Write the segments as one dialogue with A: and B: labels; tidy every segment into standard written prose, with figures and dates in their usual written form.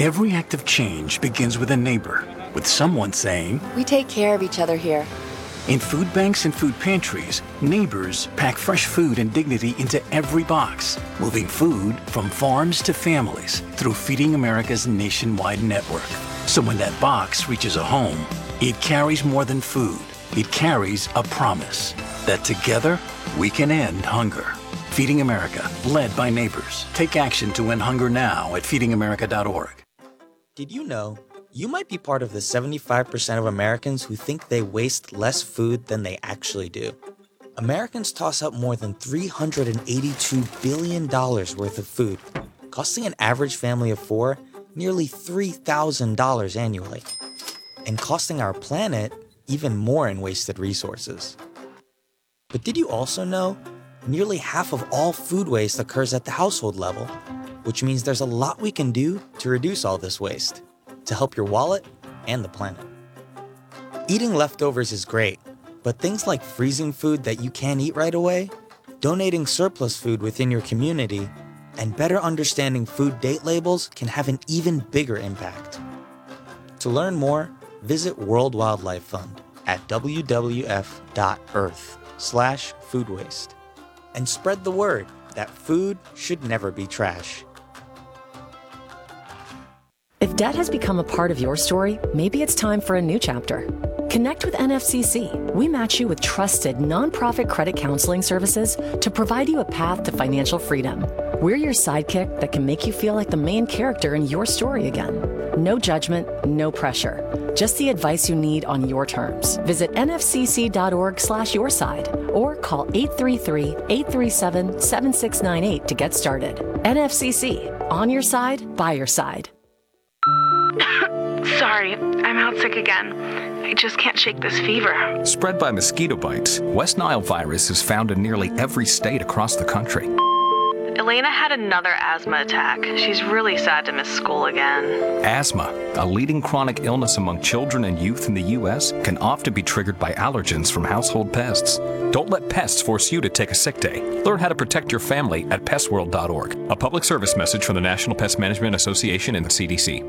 A: Every act of change begins with a neighbor, with someone saying,
B: "We take care of each other here."
A: In food banks and food pantries, neighbors pack fresh food and dignity into every box, moving food from farms to families through Feeding America's nationwide network. So when that box reaches a home, it carries more than food. It carries a promise that together we can end hunger. Feeding America, led by neighbors. Take action to end hunger now at feedingamerica.org.
C: Did you know you might be part of the 75% of Americans who think they waste less food than they actually do? Americans toss out more than $382 billion worth of food, costing an average family of 4 nearly $3,000 annually, and costing our planet even more in wasted resources. But did you also know nearly half of all food waste occurs at the household level, which means there's a lot we can do to reduce all this waste, to help your wallet and the planet. Eating leftovers is great, but things like freezing food that you can't eat right away, donating surplus food within your community, and better understanding food date labels can have an even bigger impact. To learn more, visit World Wildlife Fund at wwf.earth/food waste. And spread the word that food should never be trash.
D: If debt has become a part of your story, maybe it's time for a new chapter. Connect with NFCC. We match you with trusted nonprofit credit counseling services to provide you a path to financial freedom. We're your sidekick that can make you feel like the main character in your story again. No judgment, no pressure. Just the advice you need on your terms. Visit nfcc.org/yourside or call 833-837-7698 to get started. NFCC, on your side, by your side.
E: Sorry, I'm out sick again. I just can't shake this fever.
F: Spread by mosquito bites, West Nile virus is found in nearly every state across the country.
E: Elena had another asthma attack. She's really sad to miss school again.
F: Asthma, a leading chronic illness among children and youth in the U.S., can often be triggered by allergens from household pests. Don't let pests force you to take a sick day. Learn how to protect your family at pestworld.org. A public service message from the National Pest Management Association and the CDC.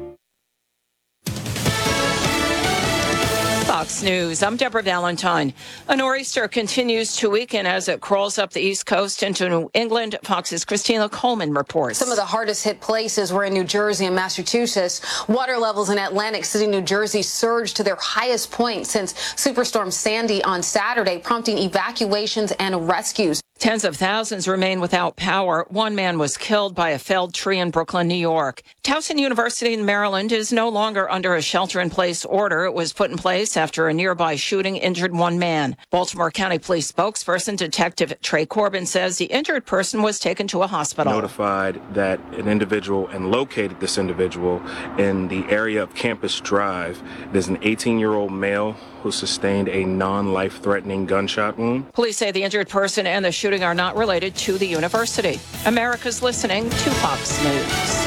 G: Fox News. I'm Deborah Valentine. A nor'easter continues to weaken as it crawls up the East Coast into New England. Fox's Christina Coleman reports.
H: Some of the hardest hit places were in New Jersey and Massachusetts. Water levels in Atlantic City, New Jersey surged to their highest point since Superstorm Sandy on Saturday, prompting evacuations and rescues.
G: Tens of thousands remain without power. One man was killed by a felled tree in Brooklyn, New York. Towson University in Maryland is no longer under a shelter-in-place order. It was put in place after a nearby shooting injured one man. Baltimore County Police spokesperson Detective Trey Corbin says the injured person was taken to a hospital.
I: Notified that an individual and located this individual in the area of Campus Drive. There's an 18-year-old male who sustained a non-life-threatening gunshot wound.
G: Police say the injured person and the shooting are not related to the university. America's listening to Fox News.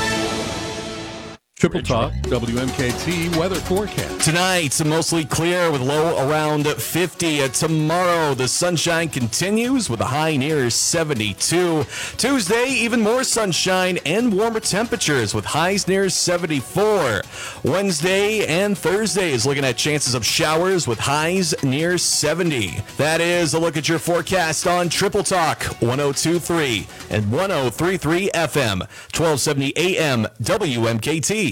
J: Triple Talk, WMKT weather forecast.
K: Tonight, mostly clear with low around 50. Tomorrow, the sunshine continues with a high near 72. Tuesday, even more sunshine and warmer temperatures with highs near 74. Wednesday and Thursday is looking at chances of showers with highs near 70. That is a look at your forecast on Triple Talk 102.3 and 103.3 FM, 1270 AM WMKT.